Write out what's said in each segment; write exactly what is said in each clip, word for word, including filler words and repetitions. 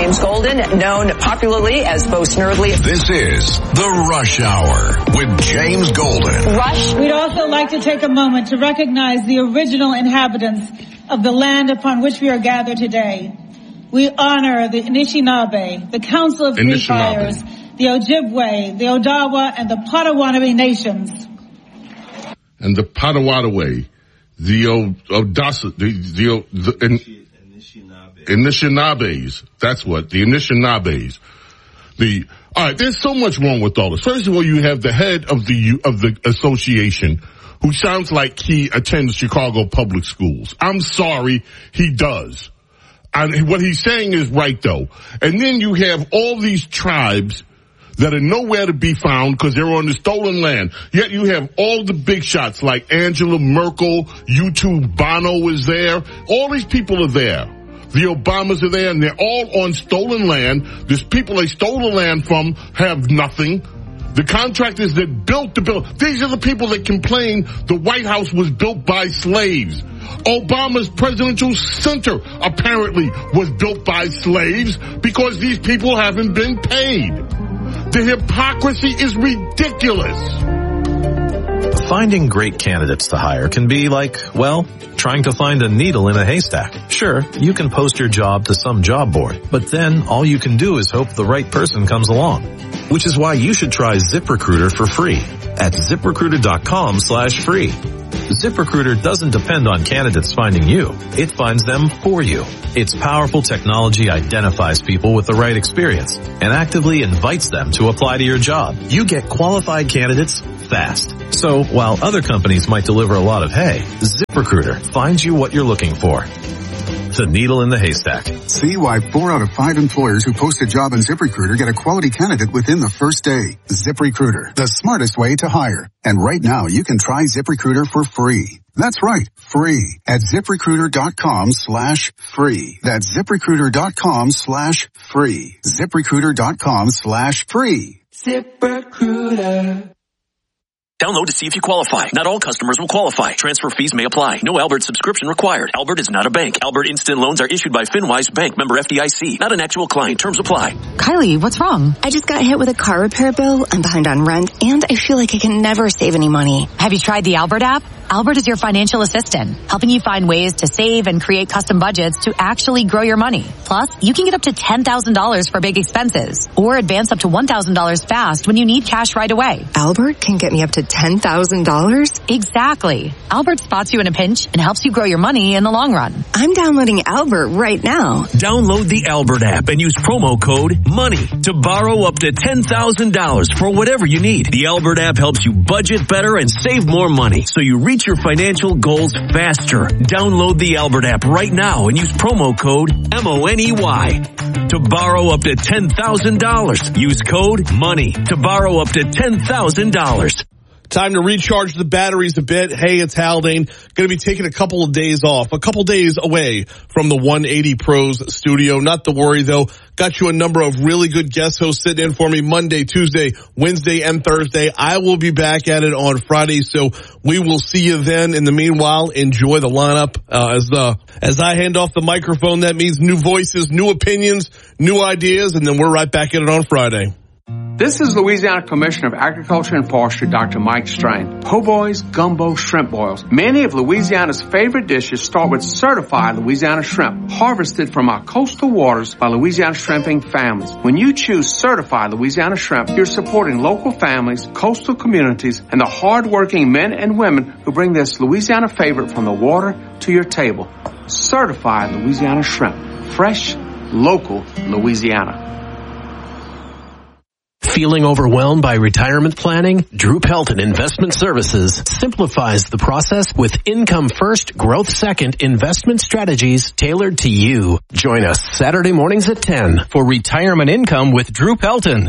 James Golden, known popularly as Bo Snerdley. This is The Rush Hour with James Golden. Rush. We'd also like to take a moment to recognize the original inhabitants of the land upon which we are gathered today. We honor the Anishinaabe, the Council of Three Fires, the Ojibwe, the Odawa, and the Potawatomi nations. And the Potawatomi, the Odasa, the, the, the, the Anishinaabe. Anishinabes. That's what, the Anishinabes. The, all right, there's so much wrong with all this. First of all, you have the head of the, of the association who sounds like he attends Chicago public schools. I'm sorry, he does. And what he's saying is right, though. And then you have all these tribes that are nowhere to be found because they're on the stolen land. Yet you have all the big shots like Angela Merkel, U two Bono is there. All these people are there. The Obamas are there, and they're all on stolen land. These people they stole the land from have nothing. The contractors that built the building, these are the people that complain the White House was built by slaves. Obama's presidential center apparently was built by slaves because these people haven't been paid. The hypocrisy is ridiculous. Finding great candidates to hire can be like, well, trying to find a needle in a haystack. Sure, you can post your job to some job board, but then all you can do is hope the right person comes along. Which is why you should try ZipRecruiter for free at ZipRecruiter.com slash free. ZipRecruiter doesn't depend on candidates finding you. It finds them for you. Its powerful technology identifies people with the right experience and actively invites them to apply to your job. You get qualified candidates fast. So while other companies might deliver a lot of hay, ZipRecruiter finds you what you're looking for. The needle in the haystack. See why four out of five employers who post a job on ZipRecruiter get a quality candidate within the first day. ZipRecruiter, the smartest way to hire. And right now, you can try ZipRecruiter for free. That's right, free at ZipRecruiter.com slash free. That's ZipRecruiter.com slash free. ZipRecruiter.com slash free. ZipRecruiter. Download to see if you qualify. Not all customers will qualify. Transfer fees may apply. No Albert subscription required. Albert is not a bank. Albert Instant Loans are issued by FinWise Bank, member F D I C. Not an actual client. Terms apply. Kylie, what's wrong? I just got hit with a car repair bill. I'm behind on rent, and I feel like I can never save any money. Have you tried the Albert app? Albert is your financial assistant, helping you find ways to save and create custom budgets to actually grow your money. Plus, you can get up to ten thousand dollars for big expenses, or advance up to one thousand dollars fast when you need cash right away. Albert can get me up to ten thousand dollars? Exactly. Albert spots you in a pinch and helps you grow your money in the long run. I'm downloading Albert right now. Download the Albert app and use promo code MONEY to borrow up to ten thousand dollars for whatever you need. The Albert app helps you budget better and save more money, so you reach your financial goals faster. Download the Albert app right now and use promo code M O N E Y to borrow up to ten thousand dollars. Use code MONEY to borrow up to ten thousand dollars. Time to recharge the batteries a bit. Hey, it's Haldane. Going to be taking a couple of days off, a couple days away from the one eighty Pros studio. Not to worry, though. Got you a number of really good guest hosts sitting in for me Monday, Tuesday, Wednesday, and Thursday. I will be back at it on Friday, so we will see you then. In the meanwhile, enjoy the lineup. Uh, as, uh, as I hand off the microphone, that means new voices, new opinions, new ideas, and then we're right back at it on Friday. This is Louisiana Commissioner of Agriculture and Forestry, Doctor Mike Strain. Po' boys, gumbo, shrimp boils. Many of Louisiana's favorite dishes start with certified Louisiana shrimp, harvested from our coastal waters by Louisiana shrimping families. When you choose certified Louisiana shrimp, you're supporting local families, coastal communities, and the hard-working men and women who bring this Louisiana favorite from the water to your table. Certified Louisiana shrimp. Fresh, local Louisiana. Feeling overwhelmed by retirement planning? Drew Pelton Investment Services simplifies the process with income first, growth second investment strategies tailored to you. Join us Saturday mornings at ten for Retirement Income with Drew Pelton.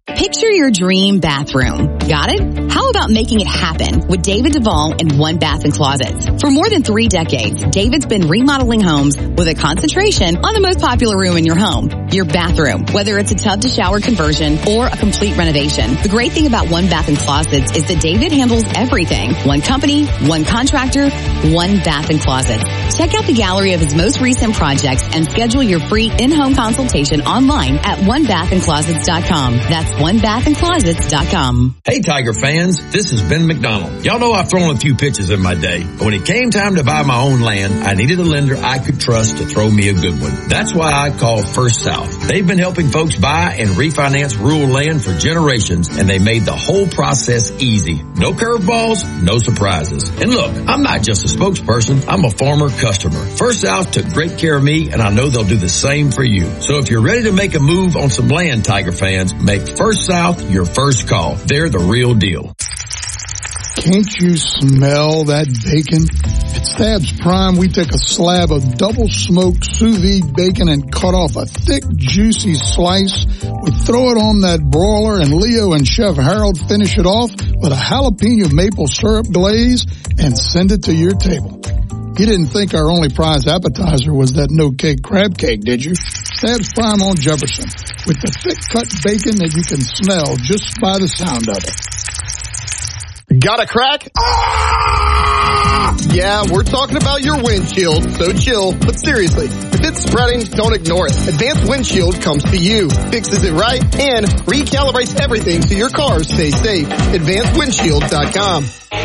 Picture your dream bathroom. Got it? How about making it happen with David Duvall and One Bath and Closets? For more than three decades, David's been remodeling homes with a concentration on the most popular room in your home, your bathroom, whether it's a tub to shower conversion or a complete renovation. The great thing about One Bath and Closets is that David handles everything. One company, one contractor, One Bath and Closets. Check out the gallery of his most recent projects and schedule your free in-home consultation online at one bath and closets dot com. That's one bath and closets dot com. Hey Tiger fans, this is Ben McDonald. Y'all know I've thrown a few pitches in my day, but when it came time to buy my own land, I needed a lender I could trust to throw me a good one. That's why I called First South. They've been helping folks buy and refinance rural land for generations, and they made the whole process easy. No curveballs, no surprises. And look, I'm not just a spokesperson, I'm a former customer. First South took great care of me, and I know they'll do the same for you. So if you're ready to make a move on some land, Tiger fans, make First South your first call. They're the real deal. Can't you smell that bacon? At Stabs Prime, we take a slab of double-smoked sous vide bacon and cut off a thick, juicy slice. We throw it on that broiler, and Leo and Chef Harold finish it off with a jalapeno maple syrup glaze and send it to your table. You didn't think our only prize appetizer was that no-cake crab cake, did you? Stabs Prime on Jefferson, with the thick-cut bacon that you can smell just by the sound of it. Got a crack? Ah! Yeah, we're talking about your windshield, so chill. But seriously, if it's spreading, don't ignore it. Advanced Windshield comes to you, fixes it right, and recalibrates everything so your car stays safe. advanced windshield dot com.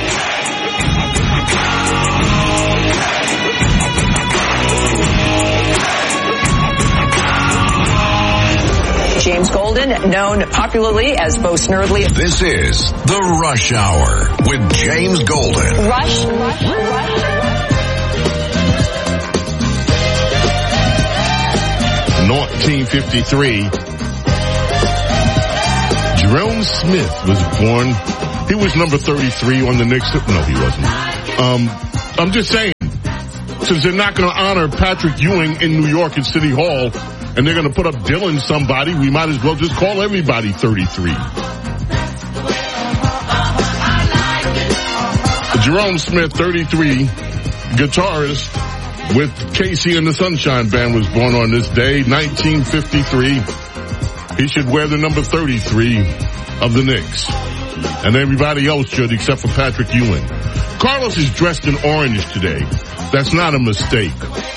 James Golden, known popularly as Bo Snerdley. This is The Rush Hour with James Golden. Rush, rush, rush. nineteen fifty-three, Jerome Smith was born. He was number thirty-three on the Knicks. No, he wasn't. Um, I'm just saying, since they're not going to honor Patrick Ewing in New York at City Hall, and they're going to put up Dylan somebody, we might as well just call everybody thirty-three. Jerome Smith, thirty-three, guitarist with Casey and the Sunshine Band, was born on this day, nineteen fifty-three. He should wear the number thirty-three of the Knicks. And everybody else should, except for Patrick Ewing. Carlos is dressed in orange today. That's not a mistake.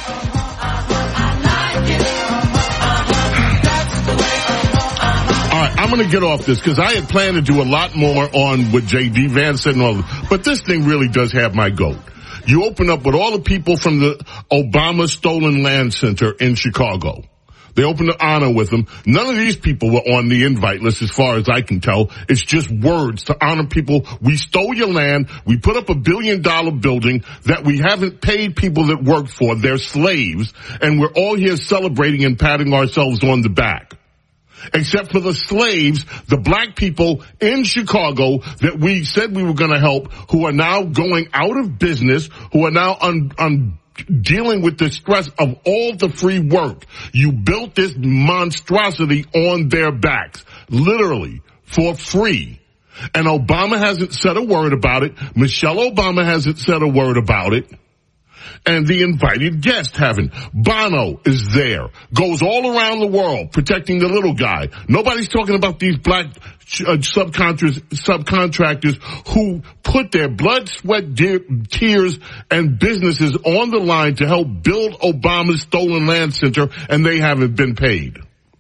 I'm going to get off this because I had planned to do a lot more on what J D Vance said and all that. But this thing really does have my goat. You open up with all the people from the Obama Stolen Land Center in Chicago. They opened the honor with them. None of these people were on the invite list as far as I can tell. It's just words to honor people. We stole your land. We put up a billion dollar building that we haven't paid people that worked for. They're slaves. And we're all here celebrating and patting ourselves on the back. Except for the slaves, the black people in Chicago that we said we were going to help, who are now going out of business, who are now un, un, dealing with the stress of all the free work. You built this monstrosity on their backs, literally, for free. And Obama hasn't said a word about it. Michelle Obama hasn't said a word about it. And the invited guests haven't. Bono is there. Goes all around the world protecting the little guy. Nobody's talking about these black uh, subcontractors, subcontractors who put their blood, sweat, de- tears, and businesses on the line to help build Obama's Stolen Land Center, and they haven't been paid.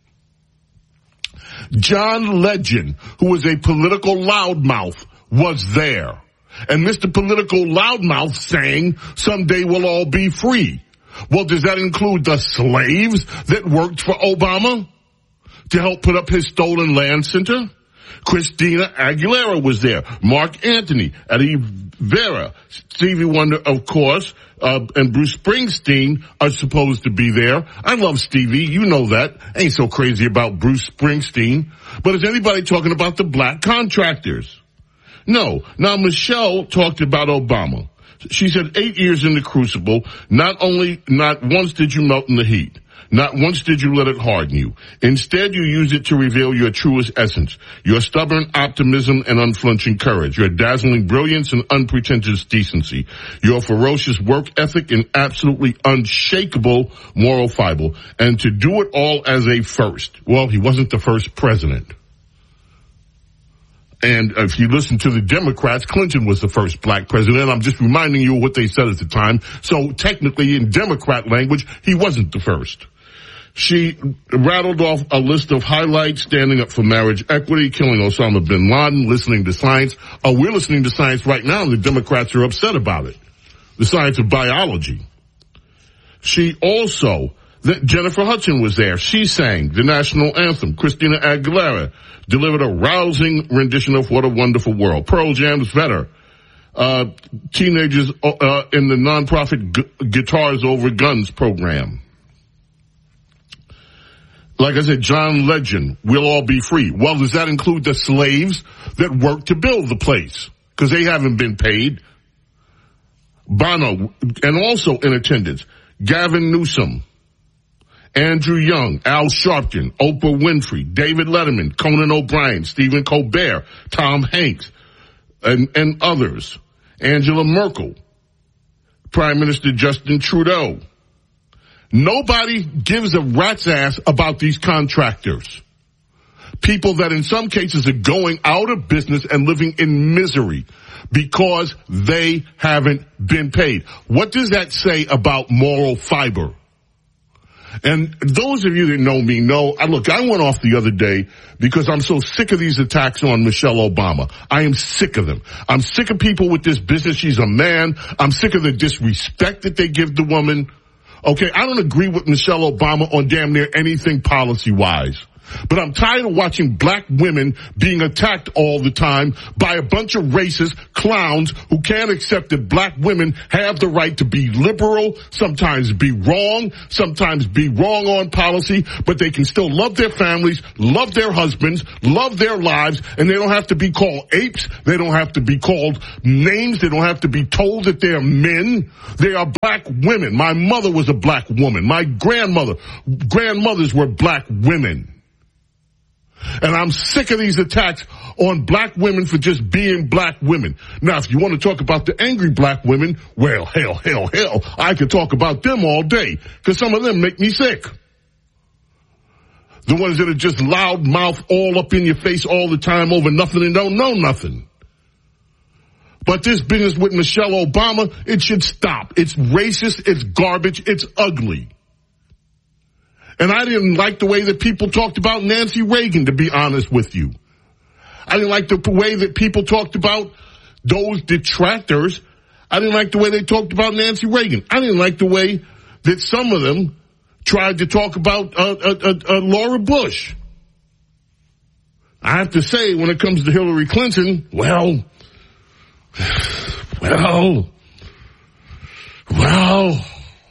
John Legend, who was a political loudmouth, was there. And Mister Political Loudmouth saying someday we'll all be free. Well, does that include the slaves that worked for Obama to help put up his Stolen Land Center? Christina Aguilera was there. Mark Anthony, Eddie Vera, Stevie Wonder, of course, uh, and Bruce Springsteen are supposed to be there. I love Stevie. You know that. Ain't so crazy about Bruce Springsteen. But is anybody talking about the black contractors? No. Now, Michelle talked about Obama. She said eight years in the crucible, not only, not once did you melt in the heat. Not once did you let it harden you. Instead, you used it to reveal your truest essence, your stubborn optimism and unflinching courage, your dazzling brilliance and unpretentious decency, your ferocious work ethic and absolutely unshakable moral fiber, and to do it all as a first. Well, he wasn't the first president. And if you listen to the Democrats, Clinton was the first black president. I'm just reminding you of what they said at the time. So technically, in Democrat language, he wasn't the first. She rattled off a list of highlights: standing up for marriage equity, killing Osama bin Laden, listening to science. Oh, we're listening to science right now, and the Democrats are upset about it. The science of biology. She also, that Jennifer Hudson was there. She sang the national anthem. Christina Aguilera delivered a rousing rendition of What a Wonderful World. Pearl Jam's Vetter. Uh, teenagers uh, in the nonprofit G- Guitars Over Guns program. Like I said, John Legend, We'll All Be Free. Well, does that include the slaves that worked to build the place? Because they haven't been paid. Bono, and also in attendance, Gavin Newsom, Andrew Young, Al Sharpton, Oprah Winfrey, David Letterman, Conan O'Brien, Stephen Colbert, Tom Hanks, and, and others. Angela Merkel, Prime Minister Justin Trudeau. Nobody gives a rat's ass about these contractors. People that in some cases are going out of business and living in misery because they haven't been paid. What does that say about moral fiber? And those of you that know me know, I, look, I went off the other day because I'm so sick of these attacks on Michelle Obama. I am sick of them. I'm sick of people with this business. She's a man. I'm sick of the disrespect that they give the woman. Okay, I don't agree with Michelle Obama on damn near anything policy-wise. But I'm tired of watching black women being attacked all the time by a bunch of racist clowns who can't accept that black women have the right to be liberal, sometimes be wrong, sometimes be wrong on policy, but they can still love their families, love their husbands, love their lives, and they don't have to be called apes. They don't have to be called names. They don't have to be told that they're men. They are black women. My mother was a black woman. My grandmother, grandmothers were black women. And I'm sick of these attacks on black women for just being black women. Now, if you want to talk about the angry black women, well, hell, hell, hell, I could talk about them all day, because some of them make me sick. The ones that are just loud mouth all up in your face all the time over nothing and don't know nothing. But this business with Michelle Obama, it should stop. It's racist, it's garbage, it's ugly. And I didn't like the way that people talked about Nancy Reagan, to be honest with you. I didn't like the way that people talked about those detractors. I didn't like the way they talked about Nancy Reagan. I didn't like the way that some of them tried to talk about uh, uh, uh, uh, Laura Bush. I have to say, when it comes to Hillary Clinton, well, well, well...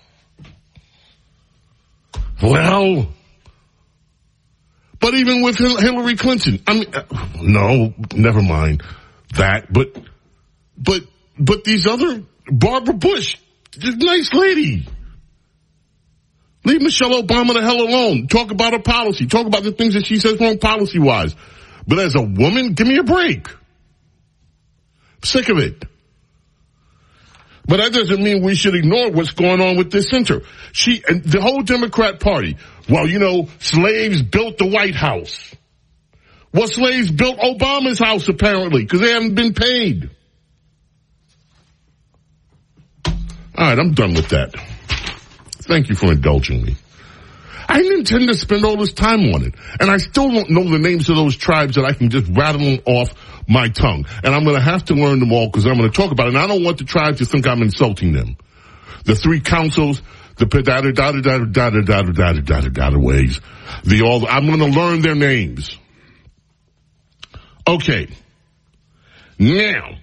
Well, but even with Hillary Clinton, I mean, no, never mind that, but, but, but these other, Barbara Bush, nice lady. Leave Michelle Obama the hell alone. Talk about her policy. Talk about the things that she says wrong policy-wise. But as a woman, give me a break. I'm sick of it. But that doesn't mean we should ignore what's going on with this center. She, and the whole Democrat Party, well, you know, slaves built the White House. Well, slaves built Obama's house, apparently, because they haven't been paid. All right, I'm done with that. Thank you for indulging me. I didn't intend to spend all this time on it. And I still don't know the names of those tribes that I can just rattle them off my tongue. And I'm going to have to learn them all because I'm going to talk about it. And I don't want the tribes to think I'm insulting them. The three councils, the da-da-da-da-da-da-da-da-da-da-da ways. The all, I'm going to learn their names. Okay. Now,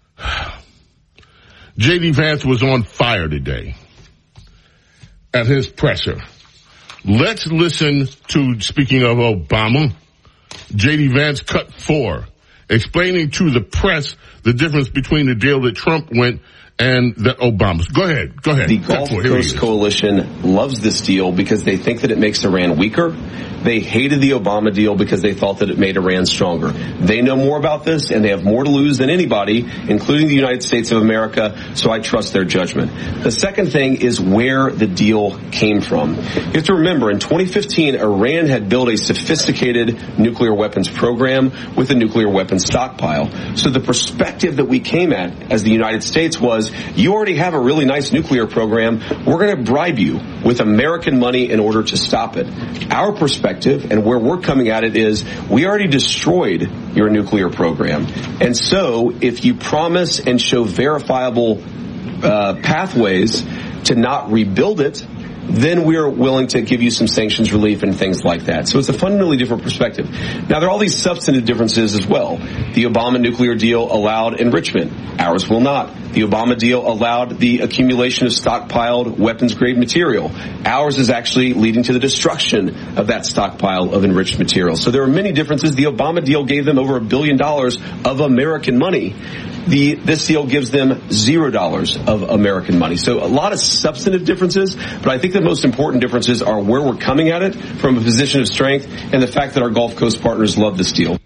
J D Vance was on fire today at his presser. Let's listen to, speaking of Obama, J D Vance cut four, explaining to the press the difference between the deal that Trump went and that Obama. Go ahead. Go ahead. The Gulf Coast Coalition loves this deal because they think that it makes Iran weaker. They hated the Obama deal because they thought that it made Iran stronger. They know more about this, and they have more to lose than anybody, including the United States of America, so I trust their judgment. The second thing is where the deal came from. You have to remember, in twenty fifteen, Iran had built a sophisticated nuclear weapons program with a nuclear weapons stockpile. So the perspective that we came at as the United States was, you already have a really nice nuclear program. We're going to bribe you with American money in order to stop it. Our perspective and where we're coming at it is, we already destroyed your nuclear program. And so if you promise and show verifiable uh, pathways to not rebuild it, then we're willing to give you some sanctions relief and things like that. So it's a fundamentally different perspective. Now, there are all these substantive differences as well. The Obama nuclear deal allowed enrichment. Ours will not. The Obama deal allowed the accumulation of stockpiled weapons-grade material. Ours is actually leading to the destruction of that stockpile of enriched material. So there are many differences. The Obama deal gave them over a billion dollars of American money. The, this deal gives them zero dollars of American money. So a lot of substantive differences, but I think the most important differences are where we're coming at it from a position of strength and the fact that our Gulf Coast partners love this deal.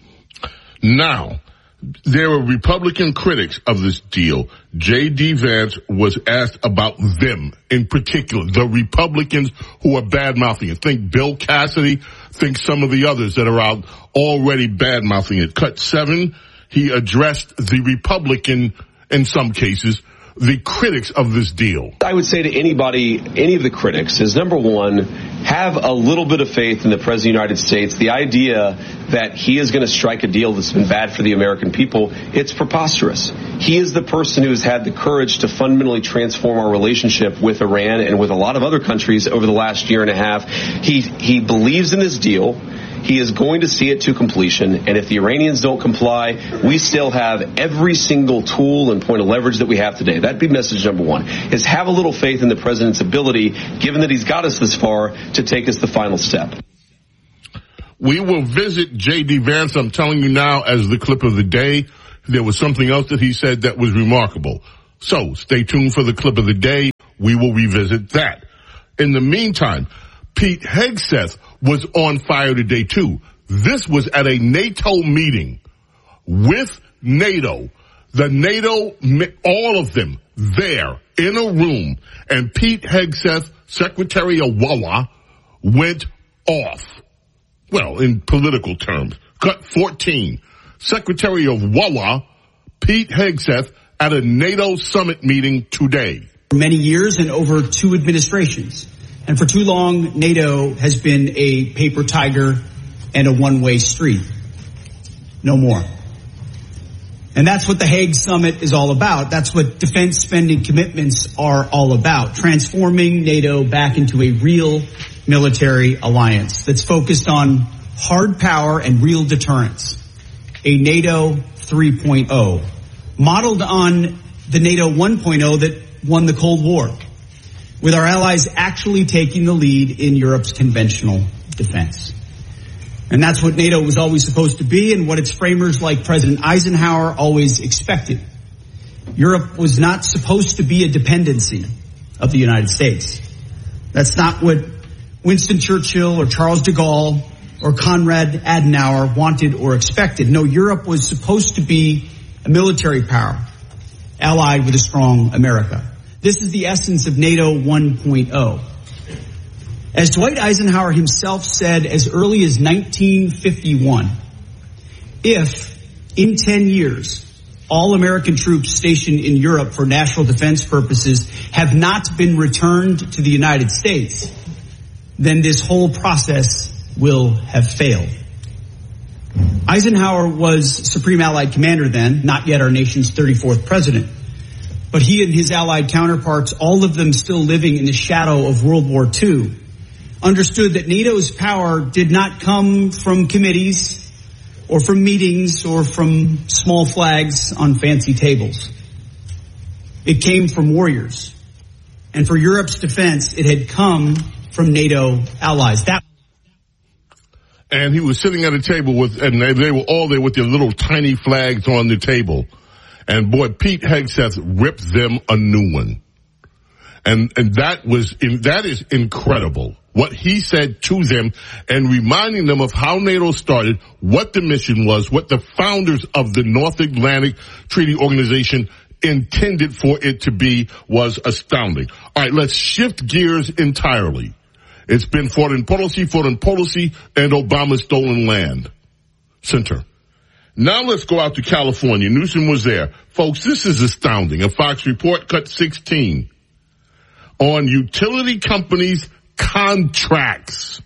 Now, there were Republican critics of this deal. J D. Vance was asked about them in particular, the Republicans who are bad-mouthing it. Think Bill Cassidy, think some of the others that are out already bad-mouthing it. Cut seven, he addressed the Republican, in some cases, the critics of this deal. I would say to anybody, any of the critics, is number one, have a little bit of faith in the President of the United States. The idea that he is going to strike a deal that's been bad for the American people, it's preposterous. He is the person who has had the courage to fundamentally transform our relationship with Iran and with a lot of other countries over the last year and a half. He, he believes in this deal. He is going to see it to completion, and if the Iranians don't comply, we still have every single tool and point of leverage that we have today. That'd be message number one, is have a little faith in the President's ability, given that he's got us this far, to take us the final step. We will visit J D. Vance, I'm telling you now, as the clip of the day. There was something else that he said that was remarkable. So stay tuned for the clip of the day. We will revisit that. In the meantime, Pete Hegseth was on fire today too. This was at a NATO meeting with NATO. The NATO, all of them there in a room, and Pete Hegseth, Secretary of WAWA, went off. Well, in political terms. Cut fourteen. Secretary of WAWA, Pete Hegseth, at a NATO summit meeting today. For many years and over two administrations. And for too long, NATO has been a paper tiger and a one-way street. No more. And that's what the Hague Summit is all about. That's what defense spending commitments are all about. Transforming NATO back into a real military alliance that's focused on hard power and real deterrence. A NATO three point oh, modeled on the NATO one point oh that won the Cold War, with our allies actually taking the lead in Europe's conventional defense. And that's what NATO was always supposed to be, and what its framers like President Eisenhower always expected. Europe was not supposed to be a dependency of the United States. That's not what Winston Churchill or Charles de Gaulle or Konrad Adenauer wanted or expected. No, Europe was supposed to be a military power, allied with a strong America. This is the essence of NATO one point oh. As Dwight Eisenhower himself said as early as nineteen fifty-one, if in ten years all American troops stationed in Europe for national defense purposes have not been returned to the United States, then this whole process will have failed. Eisenhower was Supreme Allied Commander then, not yet our nation's thirty-fourth president. But he and his allied counterparts, all of them still living in the shadow of World War Two, understood that NATO's power did not come from committees or from meetings or from small flags on fancy tables. It came from warriors. And for Europe's defense, it had come from NATO allies. That And he was sitting at a table with, and they, they were all there with their little tiny flags on the table. And boy, Pete Hegseth ripped them a new one. And, and that was, in, that is incredible. What he said to them and reminding them of how NATO started, what the mission was, what the founders of the North Atlantic Treaty Organization intended for it to be was astounding. All right, let's shift gears entirely. It's been foreign policy, foreign policy, and Obama's stolen land. Center. Now let's go out to California. Newsom was there. Folks, this is astounding. A Fox report cut sixteen on utility companies' contracts.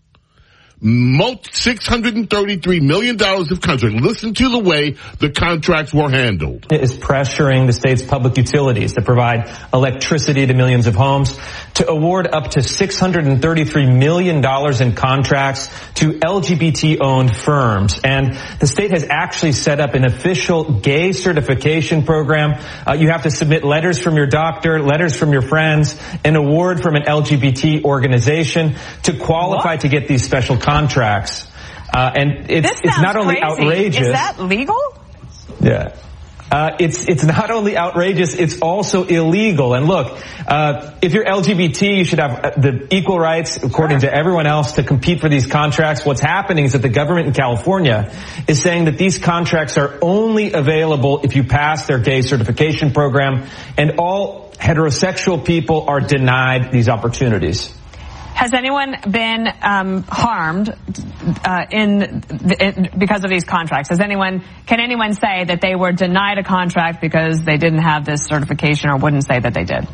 six hundred thirty-three million dollars of contracts. Listen to the way the contracts were handled. It is pressuring the state's public utilities that provide electricity to millions of homes to award up to six hundred thirty-three million dollars in contracts to L G B T-owned firms. And the state has actually set up an official gay certification program. Uh, you have to submit letters from your doctor, letters from your friends, an award from an L G B T organization to qualify what? to get these special contracts. Contracts, uh, and it's it's not only crazy. outrageous. Is that legal? Yeah, uh, it's it's not only outrageous, it's also illegal. And look, uh, if you're L G B T, you should have the equal rights, according sure. to everyone else, to compete for these contracts. What's happening is that the government in California is saying that these contracts are only available if you pass their gay certification program, and all heterosexual people are denied these opportunities. Has anyone been um, harmed uh, in, in because of these contracts? Has anyone? Can anyone say that they were denied a contract because they didn't have this certification, or wouldn't say that they did?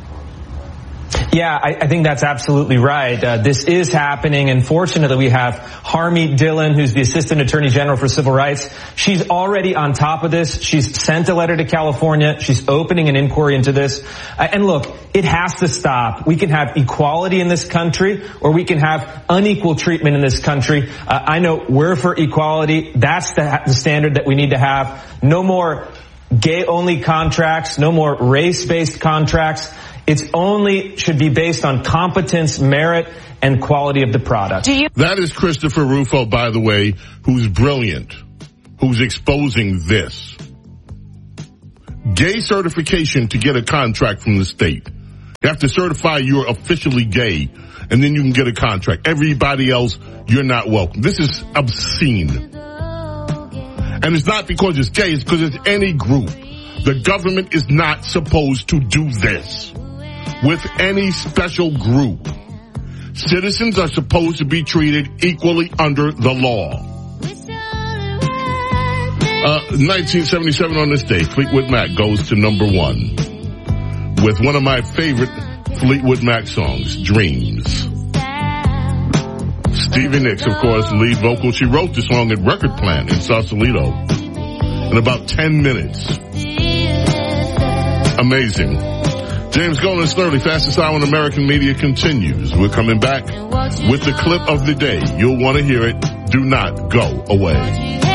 Yeah, I, I think that's absolutely right. Uh, this is happening, and fortunately we have Harmeet Dillon, who's the Assistant Attorney General for Civil Rights. She's already on top of this. She's sent a letter to California. She's opening an inquiry into this. Uh, and look, it has to stop. We can have equality in this country, or we can have unequal treatment in this country. Uh, I know we're for equality. That's the, the standard that we need to have. No more gay-only contracts, no more race-based contracts. It's only should be based on competence, merit, and quality of the product. Do you- that is Christopher Rufo, by the way, who's brilliant, who's exposing this. Gay certification to get a contract from the state. You have to certify you're officially gay, and then you can get a contract. Everybody else, you're not welcome. This is obscene. And it's not because it's gay, it's because it's any group. The government is not supposed to do this with any special group. Citizens are supposed to be treated equally under the law. Uh, nineteen seventy-seven on this day, Fleetwood Mac goes to number one with one of my favorite Fleetwood Mac songs, Dreams. Stevie Nicks, of course, lead vocal. She wrote the song at Record Plant in Sausalito in about ten minutes. Amazing. James Golden Snurley, fastest hour in American media, continues. We're coming back with the clip of the day. You'll want to hear it. Do not go away.